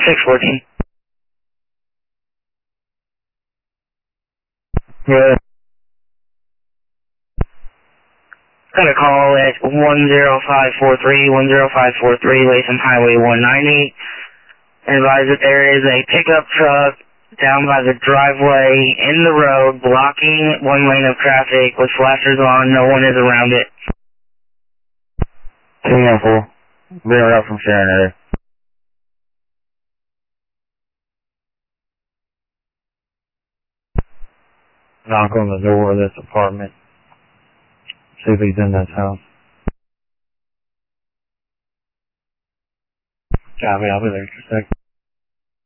614. Yeah. Got a call at 10543, 10543, Latham Highway 190. Advise that there is a pickup truck down by the driveway in the road blocking one lane of traffic with flashers on. No one is around it. 214. Bring her up from Sharon area. Knock on the door of this apartment. See if he's in this house. Copy, I'll be there in a sec.